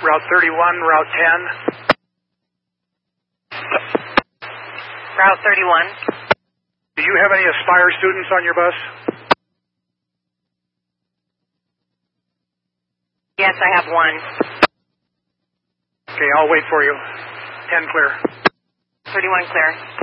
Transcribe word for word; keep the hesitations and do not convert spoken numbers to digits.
Route thirty-one, Route ten. Route thirty-one. Do you have any Aspire students on your bus? Yes, I have one. Okay, I'll wait for you. ten clear. thirty-one clear.